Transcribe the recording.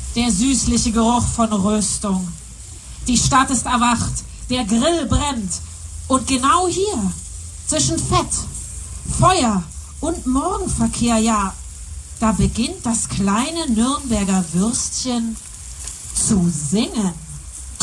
Der süßliche Geruch von Röstung. Die Stadt ist erwacht, der Grill brennt. Und genau hier, zwischen Fett, Feuer und Morgenverkehr, ja, da beginnt das kleine Nürnberger Würstchen zu singen.